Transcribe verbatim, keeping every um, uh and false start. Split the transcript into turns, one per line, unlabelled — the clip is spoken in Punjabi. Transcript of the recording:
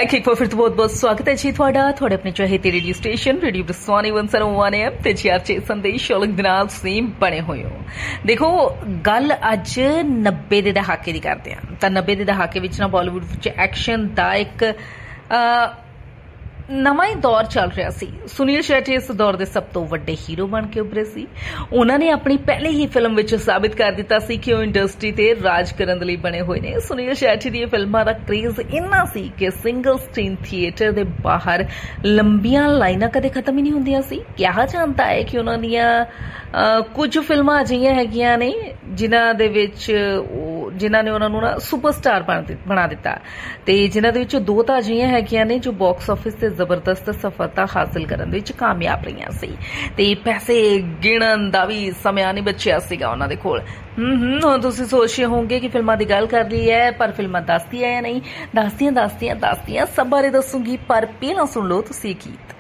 बैक एक बार फिर तो बहुत बहुत स्वागत है जी ਤੁਹਾਡਾ ਤੁਹਾਡੇ ਆਪਣੇ ਚਾਹਤੇ ਰੇਡੀਓ ਸਟੇਸ਼ਨ ਰੇਡੀਓ ਬਰਸਵਾਨੀ ਇੱਕ ਸੌ ਇੱਕ ਐਮ ਤੇ ਚਾਰਚੇ ਸੰਦੇਸ਼ ਔਲਖ ਦੇ ਨਾਲ ਤੁਸੀਂ ਬਣੇ ਹੋਏ ਹੋ। ਦੇਖੋ ਗੱਲ ਅੱਜ ਨੱਬੇ ਦੇ ਦਹਾਕੇ ਦੀ ਕਰਦੇ ਹਾਂ ਤਾਂ ਨੱਬੇ ਦੇ ਦਹਾਕੇ ਵਿੱਚ ਨਾ ਬਾਲੀਵੁੱਡ ਵਿੱਚ ਐਕਸ਼ਨ ਦਾ ਇੱਕ ਨਵਾਂ ਹੀ ਦੌਰ ਚੱਲ ਰਿਹਾ ਸੀ। ਸੁਨੀਲ ਸ਼ੈਟੀ ਇਸ ਦੌਰ ਦੇ ਸਭ ਤੋਂ ਵੱਡੇ ਹੀਰੋ ਬਣ ਕੇ ਉੱਭਰੇ ਸੀ। ਉਹਨਾਂ ਨੇ ਆਪਣੀ ਪਹਿਲੀ ਹੀ ਫਿਲਮ ਵਿੱਚ ਸਾਬਿਤ ਕਰ ਦਿੱਤਾ ਸੀ ਕਿ ਉਹ ਇੰਡਸਟਰੀ ਤੇ ਰਾਜ ਕਰਨ ਦੇ ਲਈ ਬਣੇ ਹੋਏ ਨੇ। ਸੁਨੀਲ ਸ਼ੈਟੀ ਦੀਆਂ ਫਿਲਮਾਂ ਦਾ ਕ੍ਰੇਜ਼ ਇੰਨਾ ਸੀ ਕਿ ਸਿੰਗਲ ਸਕਰੀਨ ਥੀਏਟਰ ਦੇ ਬਾਹਰ ਲੰਬੀਆਂ ਲਾਈਨਾਂ ਕਦੇ ਖਤਮ ਹੀ ਨਹੀਂ ਹੁੰਦੀਆਂ ਸੀ। ਕਿਹਾ ਜਾਂਦਾ ਹੈ ਕਿ ਉਹਨਾਂ ਦੀਆਂ ਕੁਝ ਫਿਲਮਾਂ ਅਜਿਹੀਆਂ ਹੈਗੀਆਂ ਨੇ ਜਿਨ੍ਹਾਂ ਦੇ ਵਿੱਚ ਜਿਨ੍ਹਾਂ ਨੇ ਉਹਨਾਂ ਨੂੰ ਨਾ ਸੁਪਰਸਟਾਰ ਬਣਾ ਦਿੱਤਾ ਤੇ ਜਿਨ੍ਹਾਂ ਦੇ ਵਿੱਚ ਦੋ ਤਾਂ ਅਜਿਹੀਆਂ ਹੈਗੀਆਂ ਨੇ ਜੋ ਬਾਕਸ ਆਫਿਸ ਤੇ ਜ਼ਬਰਦਸਤ ਸਫਲਤਾ ਹਾਸਲ ਕਰਨ ਵਿੱਚ ਕਾਮਯਾਬ ਰਹੀਆਂ ਸੀ ਤੇ ਪੈਸੇ ਗਿਣਨ ਦਾ ਵੀ ਸਮਾਂ ਨਹੀਂ ਬਚਿਆ ਸੀਗਾ ਉਹਨਾਂ ਦੇ ਕੋਲ। ਹੂੰ ਹੂੰ ਹੁਣ ਤੁਸੀਂ ਸੋਚ ਰਹੇ ਹੋਵੋਗੇ ਕਿ ਫਿਲਮਾਂ ਦੀ ਗੱਲ ਕਰ ਰਹੀ ਹੈ ਪਰ ਫਿਲਮਾਂ ਦੱਸਦੀਆਂ ਜਾਂ ਨਹੀਂ। ਦੱਸਦੀਆਂ ਦੱਸਦੀਆਂ ਦੱਸਦੀਆਂ ਸਭ ਬਾਰੇ ਦੱਸੂਗੀ ਪਰ ਪਹਿਲਾਂ ਸੁਣ ਲਓ ਤੁਸੀਂ ਗੀਤ।